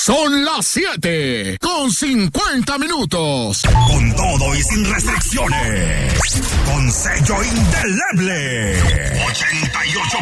Son las 7:50. Con todo y sin restricciones. Con sello indeleble. 88.1